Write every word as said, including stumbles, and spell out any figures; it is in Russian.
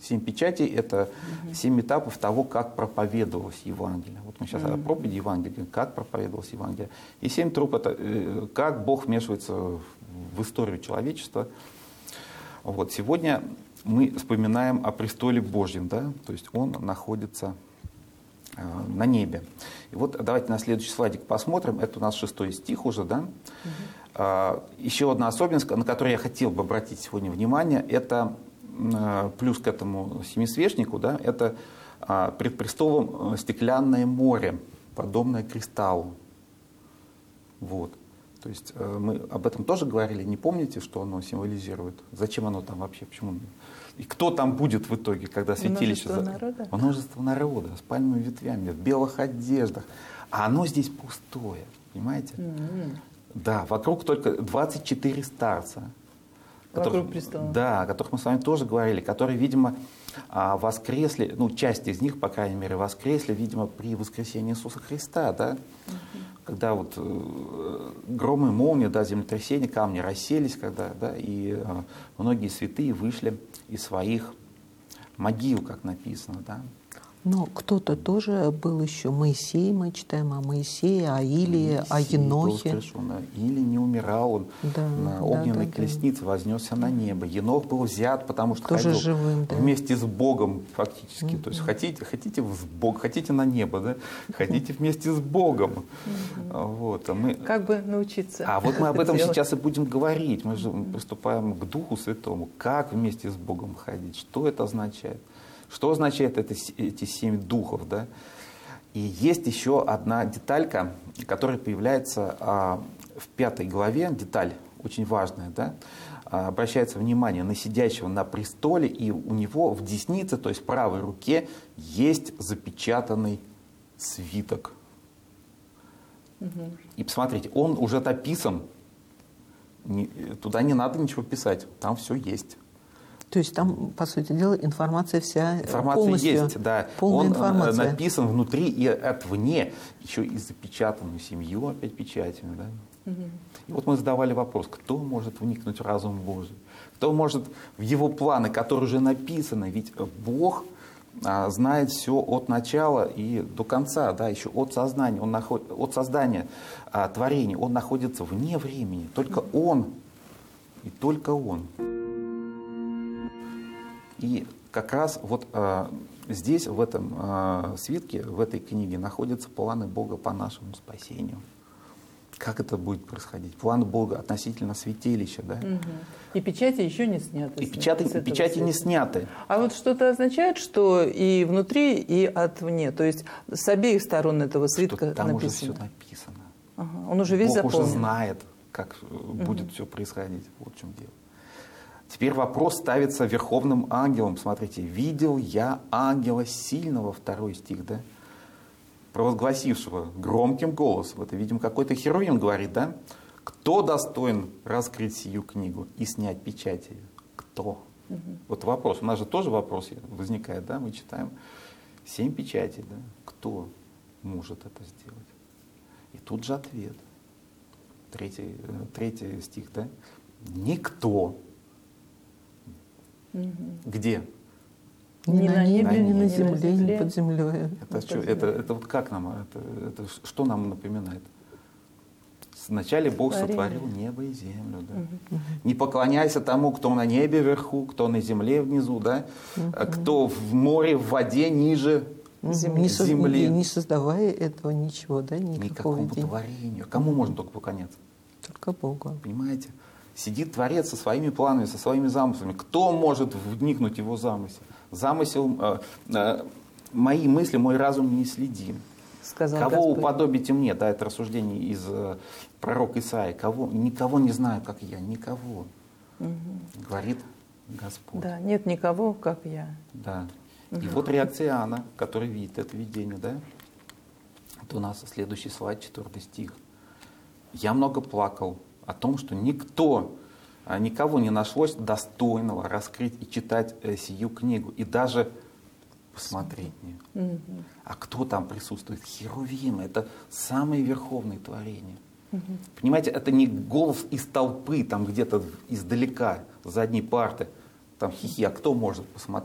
семь печатей – это угу. семь этапов того, как проповедовалось Евангелие. Вот мы сейчас угу. о проповеди Евангелия, как проповедовалось Евангелие. И семь труп – это как Бог вмешивается в историю человечества. Вот. Сегодня мы вспоминаем о престоле Божьем, да? То есть он находится э, на небе. И вот давайте на следующий слайдик посмотрим. Это у нас шестой стих уже, да? Угу. Э, еще одна особенность, на которую я хотел бы обратить сегодня внимание, это э, плюс к этому семисвечнику, да? Это э, пред престолом стеклянное море, подобное кристаллу. Вот. То есть э, мы об этом тоже говорили, не помните, что оно символизирует? Зачем оно там вообще? Почему? И кто там будет в итоге, когда святилище... Множество народа? Множество народа, с пальмовыми ветвями, в белых одеждах. А оно здесь пустое, понимаете? Mm-hmm. Да, вокруг только двадцать четыре старца. Которых, вокруг престола. Да, о которых мы с вами тоже говорили, которые, видимо, воскресли, ну, часть из них, по крайней мере, воскресли, видимо, при воскресении Иисуса Христа, да? Mm-hmm. Когда вот э, громы, молнии, да, землетрясения, камни расселись, когда, да, и э, многие святые вышли из своих могил, как написано, да. Но кто-то тоже был еще Моисей, мы читаем о Моисее, о Илии, Моисей, о Енохе. Да. Или не умирал, он да, на огненной да, да, колеснице да. вознесся на небо. Енох был взят, потому что тоже ходил живым, да. вместе с Богом фактически. Mm-hmm. То есть хотите, хотите с Богом, хотите на небо, да? Хотите вместе с Богом. Mm-hmm. Вот. А мы... Как бы научиться. А вот мы об этом делать. сейчас и будем говорить. Мы же приступаем к Духу Святому. Как вместе с Богом ходить? Что это означает? Что означает это, эти семь духов, да? И есть еще одна деталька, которая появляется а, в пятой главе, деталь очень важная, да? А, обращается внимание на сидящего на престоле, и у него в деснице, то есть в правой руке, есть запечатанный свиток. Угу. И посмотрите, он уже написан, не, туда не надо ничего писать, там все есть. То есть там, по сути дела, информация вся информация полностью, есть, да. полная Он информация. написан внутри и отвне, еще и запечатанную семью опять печатями. Да? Угу. И вот мы задавали вопрос, кто может вникнуть в разум Божий? Кто может в его планы, которые уже написаны? Ведь Бог а, знает все от начала и до конца, да, еще от сознания, он наход... от создания а, творения. Он находится вне времени. Только Он и только Он. И как раз вот э, здесь, в этом э, свитке, в этой книге, находятся планы Бога по нашему спасению. Как это будет происходить? План Бога относительно святилища, да? Угу. И печати еще не сняты. И печати, печати света. не сняты. А вот что-то означает, что и внутри, и отвне, то есть с обеих сторон этого свитка что там написано? Уже все написано. Ага. Он уже весь Бог заполнен. уже знает, как угу. будет все происходить. Вот в чем дело. Теперь вопрос ставится верховным ангелом. Смотрите, видел я ангела сильного, второй стих, да, провозгласившего громким голосом. Это, видимо, какой-то херувим говорит, да? Кто достоин раскрыть сию книгу и снять печать ее? Кто? Угу. Вот вопрос. У нас же тоже вопрос возникает, да? Мы читаем семь печатей, да? Кто может это сделать? И тут же ответ. Третий, третий стих, да? Никто. Угу. Где? Ни, ни на небе, ни на земле, земле, ни под землей. Это, что, это, это вот как нам, это, это что нам напоминает? Вначале Бог сотворил небо и землю. Да? Угу. Не поклоняйся тому, кто на небе вверху, кто на земле внизу, да? Угу. Кто в море, в воде ниже земли. Не, земли. Не создавая этого ничего, да? Никакого Никакому творению. Кому можно только поклоняться? Только Богу. Понимаете? Сидит Творец со своими планами, со своими замыслами. Кто может вникнуть в его замысел? Замысел, э, э, мои мысли, мой разум не следим. Сказал Кого Господь. уподобите мне? Да, это рассуждение из э, пророка Исаии. Кого? Никого не знаю, как я. Никого. Угу. Говорит Господь. Да, нет никого, как я. Да. Угу. И вот реакция Иоанна, который видит это видение. Да? Это у нас следующий слайд, четвертый стих. «Я много плакал о том, что никто, никого не нашлось достойного раскрыть и читать э, сию книгу, и даже посмотреть в нее». Mm-hmm. А кто там присутствует? Херувимы. Это самые верховные творения. Mm-hmm. Понимаете, это не голос из толпы, там где-то издалека, с задней парты, там хихи, а кто может посмотреть?